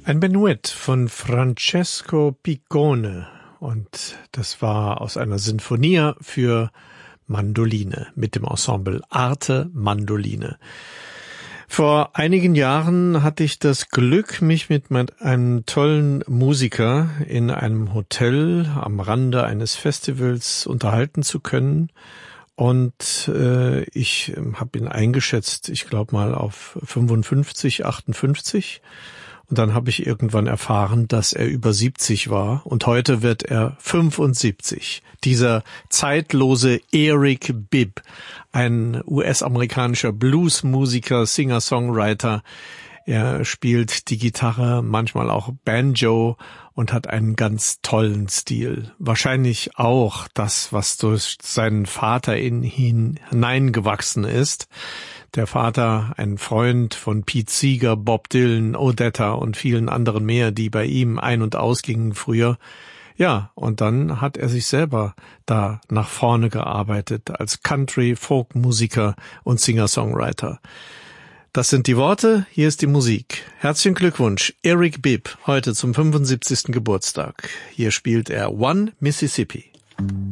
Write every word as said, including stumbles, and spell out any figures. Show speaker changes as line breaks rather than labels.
Ein Menuett von Francesco Picone, und das war aus einer Sinfonia für Mandoline mit dem Ensemble Arte Mandoline. Vor einigen Jahren hatte ich das Glück, mich mit einem tollen Musiker in einem Hotel am Rande eines Festivals unterhalten zu können. Und äh, ich habe ihn eingeschätzt, ich glaube mal auf fünfundfünfzig, achtundfünfzig. Und dann habe ich irgendwann erfahren, dass er über siebzig war. Und heute wird er fünfundsiebzig. Dieser zeitlose Eric Bibb, ein U S-amerikanischer Bluesmusiker, Singer-Songwriter. Er spielt die Gitarre, manchmal auch Banjo und hat einen ganz tollen Stil. Wahrscheinlich auch das, was durch seinen Vater in ihn hineingewachsen ist. Der Vater, ein Freund von Pete Seeger, Bob Dylan, Odetta und vielen anderen mehr, die bei ihm ein- und ausgingen früher. Ja, und dann hat er sich selber da nach vorne gearbeitet als Country-Folk-Musiker und Singer-Songwriter. Das sind die Worte, hier ist die Musik. Herzlichen Glückwunsch, Eric Bibb, heute zum fünfundsiebzigsten Geburtstag. Hier spielt er One Mississippi.